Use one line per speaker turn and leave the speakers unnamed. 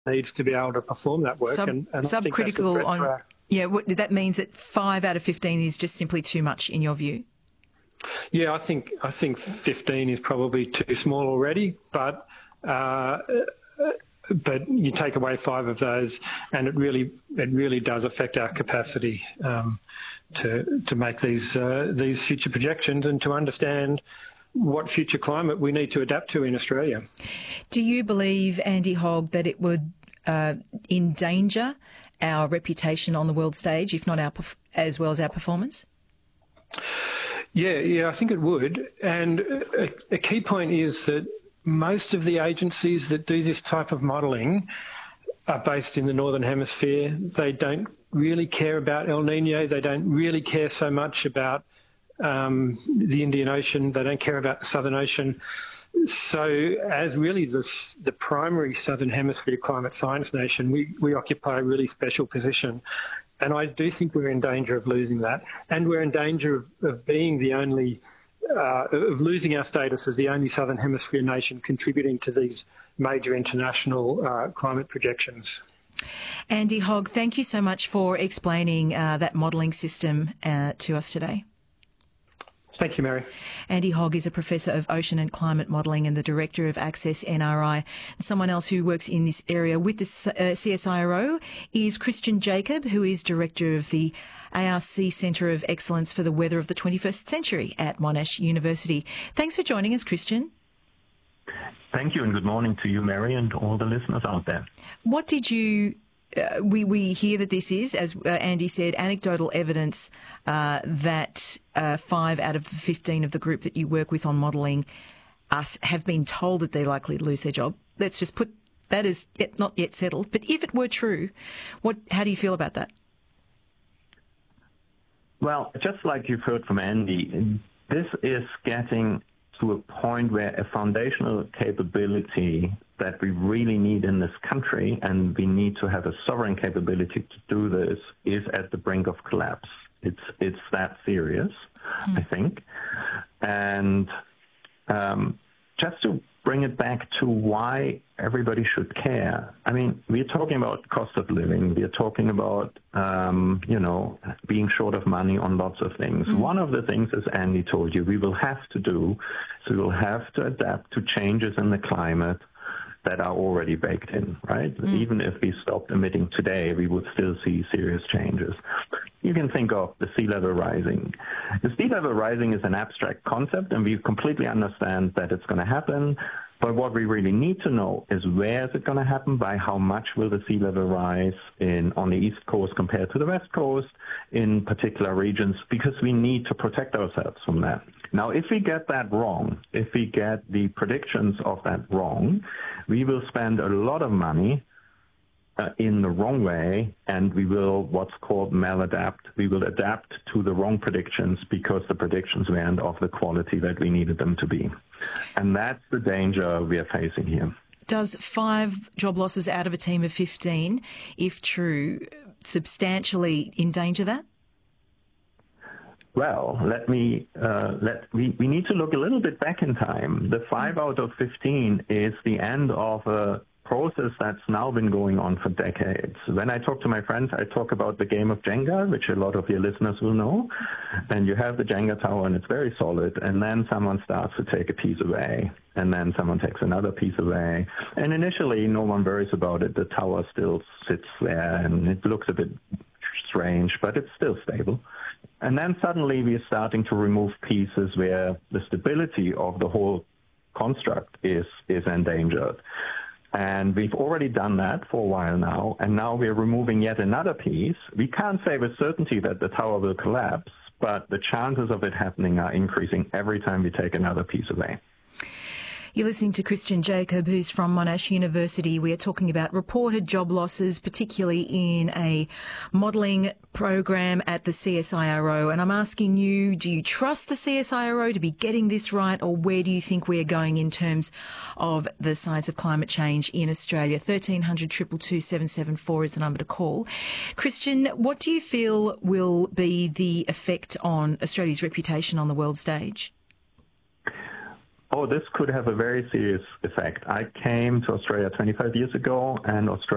needs to be able to perform that work. And I think that's a threat to our...
Yeah, that means that 5 out of 15 is just simply too much in your view?
Yeah, I think 15 is probably too small already, but you take away 5 of those, and it really does affect our capacity to make these future projections and to understand what future climate we need to adapt to in Australia.
Do you believe, Andy Hogg, that it would endanger our reputation on the world stage, if not as well as our performance?
Yeah, I think it would. And a key point is that most of the agencies that do this type of modelling are based in the Northern Hemisphere. They don't really care about El Nino. They don't really care so much about the Indian Ocean. They don't care about the Southern Ocean. So as really the primary Southern Hemisphere climate science nation, we occupy a really special position. And I do think we're in danger of losing that. And we're in danger of being the only of losing our status as the only Southern Hemisphere nation contributing to these major international climate projections.
Andy Hogg, thank you so much for explaining that modelling system to us today.
Thank you, Mary.
Andy Hogg is a Professor of Ocean and Climate Modelling and the Director of Access NRI. Someone else who works in this area with the CSIRO is Christian Jacob, who is Director of the ARC Centre of Excellence for the Weather of the 21st Century at Monash University. Thanks for joining us, Christian.
Thank you, and good morning to you, Mary, and all the listeners out there.
What did you... we hear that this is, as Andy said, anecdotal evidence that 5 out of 15 of the group that you work with on modelling have been told that they're likely to lose their job. Let's just put that as not yet settled. But if it were true, how do you feel about that?
Well, just like you've heard from Andy, this is getting to a point where a foundational capability that we really need in this country, and we need to have a sovereign capability to do this, is at the brink of collapse. It's that serious, I think. And just to bring it back to why everybody should care. I mean, we're talking about cost of living. We're talking about, being short of money on lots of things. One of the things, as Andy told you, we will have to do, so we'll have to adapt to changes in the climate that are already baked in, right? Even if we stopped emitting today, we would still see serious changes. You can think of the sea level rising. The sea level rising is an abstract concept, and we completely understand that it's going to happen. But what we really need to know is where is it going to happen, by how much will the sea level rise on the East Coast compared to the West Coast in particular regions, because we need to protect ourselves from that. Now, if we get that wrong, if we get the predictions of that wrong, we will spend a lot of money in the wrong way, and we will what's called maladapt. We will adapt to the wrong predictions because the predictions weren't of the quality that we needed them to be. And that's the danger we are facing here.
Does 5 job losses out of a team of 15, if true, substantially endanger that?
Well, we need to look a little bit back in time. The 5 out of 15 is the end of a process that's now been going on for decades. When I talk to my friends, I talk about the game of Jenga, which a lot of your listeners will know. And you have the Jenga tower, and it's very solid. And then someone starts to take a piece away. And then someone takes another piece away. And initially, no one worries about it. The tower still sits there, and it looks a bit strange, but it's still stable. And then suddenly we are starting to remove pieces where the stability of the whole construct is endangered. And we've already done that for a while now, and now we're removing yet another piece. We can't say with certainty that the tower will collapse, but the chances of it happening are increasing every time we take another piece away.
You're listening to Christian Jacob, who's from Monash University. We are talking about reported job losses, particularly in a modelling program at the CSIRO. And I'm asking you, do you trust the CSIRO to be getting this right, or where do you think we're going in terms of the science of climate change in Australia? 1300 222 774 is the number to call. Christian, what do you feel will be the effect on Australia's reputation on the world stage?
Oh, this could have a very serious effect. I came to Australia 25 years ago, and Australia